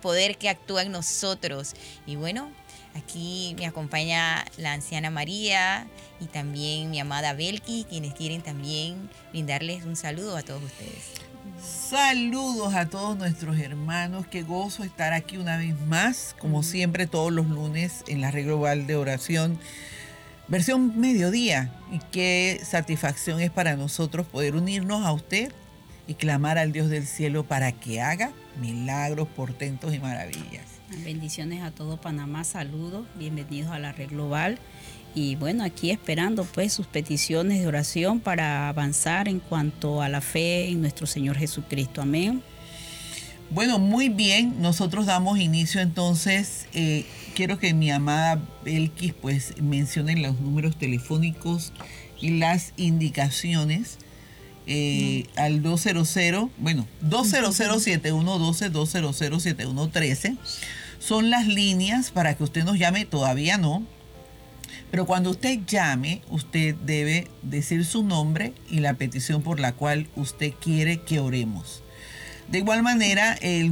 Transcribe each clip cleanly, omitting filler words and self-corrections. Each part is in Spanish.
poder que actúa en nosotros. Y bueno, aquí me acompaña la anciana María y también mi amada Belki, quienes quieren también brindarles un saludo a todos ustedes. Saludos a todos nuestros hermanos, qué gozo estar aquí una vez más, como siempre todos los lunes en la Red Global de Oración, versión mediodía, y qué satisfacción es para nosotros poder unirnos a usted y clamar al Dios del cielo para que haga milagros, portentos y maravillas. Bendiciones a todo Panamá, saludos, bienvenidos a la Red Global. Y bueno, aquí esperando pues sus peticiones de oración para avanzar en cuanto a la fe en nuestro Señor Jesucristo. Amén. Bueno, muy bien, nosotros damos inicio entonces. Quiero que mi amada Belkis pues mencione los números telefónicos y las indicaciones al 200-7112, 200-7113. Son las líneas para que usted nos llame, todavía no. Pero cuando usted llame, usted debe decir su nombre y la petición por la cual usted quiere que oremos. De igual manera, el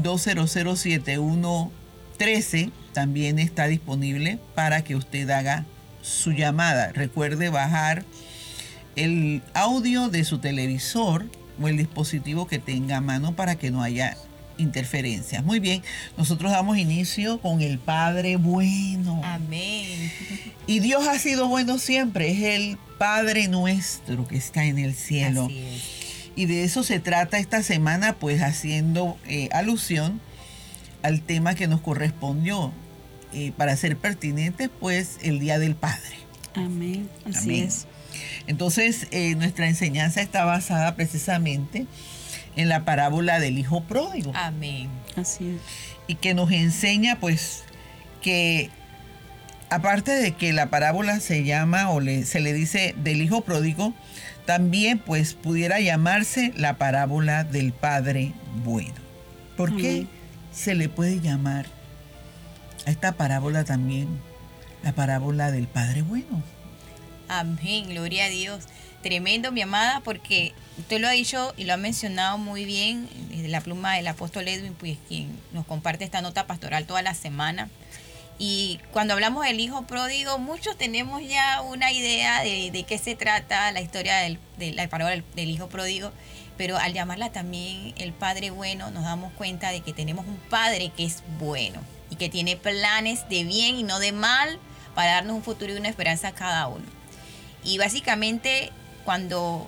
200-7113 también está disponible para que usted haga su llamada. Recuerde bajar el audio de su televisor o el dispositivo que tenga a mano para que no haya interferencias. Muy bien, nosotros damos inicio con el Padre bueno. Amén. Y Dios ha sido bueno siempre, es el Padre nuestro que está en el cielo. Así es. Y de eso se trata esta semana, pues haciendo alusión al tema que nos correspondió, para ser pertinente, pues el Día del Padre. Amén, así Amén. es. Entonces, nuestra enseñanza está basada precisamente en la parábola del hijo pródigo. Amén. Así es. Y que nos enseña, pues, que aparte de que la parábola se llama se le dice del hijo pródigo, también, pues, pudiera llamarse la parábola del Padre bueno. ¿Por qué se le puede llamar a esta parábola también la parábola del Padre bueno? Amén, gloria a Dios. Tremendo, mi amada, porque usted lo ha dicho y lo ha mencionado muy bien desde la pluma del apóstol Edwin, pues quien nos comparte esta nota pastoral toda la semana. Y cuando hablamos del hijo pródigo, muchos tenemos ya una idea de qué se trata la historia de la parábola del hijo pródigo, pero al llamarla también el Padre bueno, nos damos cuenta de que tenemos un Padre que es bueno y que tiene planes de bien y no de mal para darnos un futuro y una esperanza a cada uno. Y básicamente cuando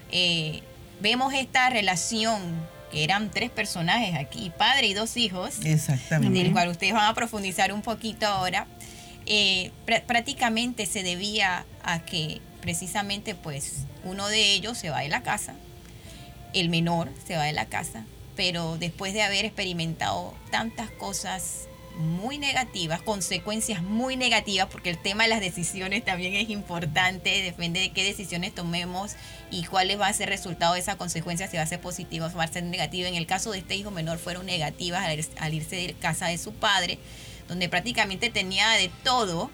vemos esta relación, que eran 3 personajes aquí, padre y 2 hijos, exactamente, del cual ustedes van a profundizar un poquito ahora, prácticamente se debía a que precisamente pues uno de ellos se va de la casa, el menor se va de la casa, pero después de haber experimentado tantas cosas muy negativas, consecuencias muy negativas, porque el tema de las decisiones también es importante, depende de qué decisiones tomemos y cuál va a ser el resultado de esa consecuencia, si va a ser positivo o va a ser negativo. En el caso de este hijo menor fueron negativas al irse de casa de su padre, donde prácticamente tenía de todo,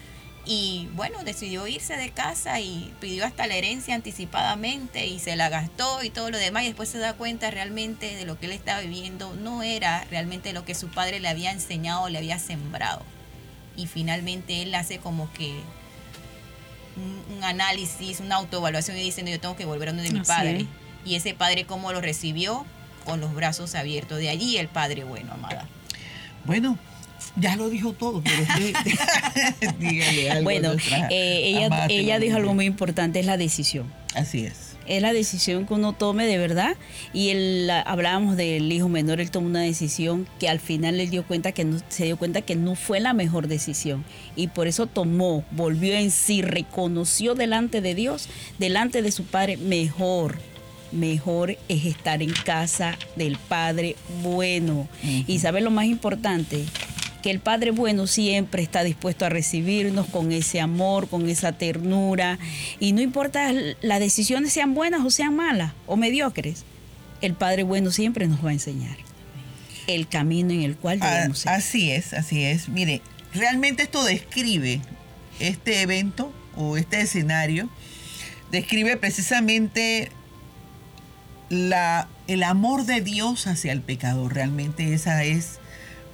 y bueno, decidió irse de casa y pidió hasta la herencia anticipadamente y se la gastó y todo lo demás, y después se da cuenta realmente de lo que él estaba viviendo no era realmente lo que su padre le había enseñado, le había sembrado. Y finalmente él hace como que un análisis, una autoevaluación y dice, no, yo tengo que volver a donde mi padre. Y ese padre, ¿cómo lo recibió? Con los brazos abiertos. De allí el Padre bueno, amada. Bueno, ya lo dijo todo, pero dígale algo. Bueno, ella dijo algo muy importante, es la decisión. Así es. Es la decisión que uno tome de verdad. Y hablábamos del hijo menor, él tomó una decisión que al final se dio cuenta que no fue la mejor decisión. Y por eso volvió en sí, reconoció delante de Dios, delante de su padre, mejor es estar en casa del Padre bueno. Y ¿sabes lo más importante? Que el Padre bueno siempre está dispuesto a recibirnos con ese amor, con esa ternura. Y no importa las decisiones sean buenas o sean malas o mediocres, el Padre bueno siempre nos va a enseñar el camino en el cual debemos ser. Así es. Mire, realmente esto describe este evento o este escenario, describe precisamente el amor de Dios hacia el pecador. Realmente esa es